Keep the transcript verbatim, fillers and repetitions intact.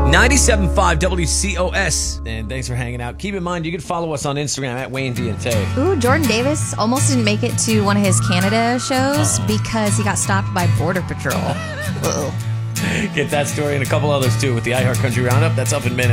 ninety-seven point five W C O S. And thanks for hanging out. Keep in mind, you can follow us on Instagram at Wayne V and Tay. Ooh, Jordan Davis almost didn't make it to one of his Canada shows Uh-oh. because he got stopped by Border Patrol. Uh-oh. Get that story and a couple others, too, with the iHeart Country Roundup. That's up in minutes.